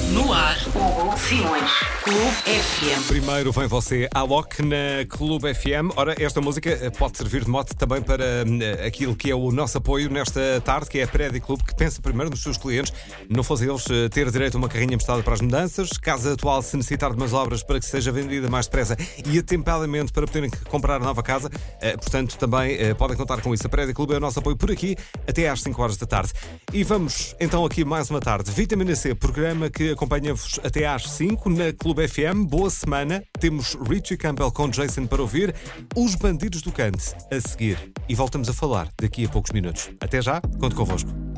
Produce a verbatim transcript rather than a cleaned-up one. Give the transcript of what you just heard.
No ar, Hugo Simões, Clube F M. Primeiro vem você, Alok, na Clube F M. Ora, esta música pode servir de mote também para uh, aquilo que é o nosso apoio nesta tarde, que é a Prédio Clube, que pensa primeiro nos seus clientes, não fosse eles uh, ter direito a uma carrinha emprestada para as mudanças, casa atual se necessitar de umas obras para que seja vendida mais depressa e atempadamente para poderem comprar a nova casa. Uh, portanto, também uh, podem contar com isso. A Prédio Clube é o nosso apoio por aqui até às cinco horas da tarde. E vamos então aqui mais uma tarde. Vitamina C, programa que acompanha-vos até às cinco na Clube F M. Boa semana. Temos Richie Campbell com Jason para ouvir. Os Bandidos do Cante a seguir. E voltamos a falar daqui a poucos minutos. Até já, conto convosco.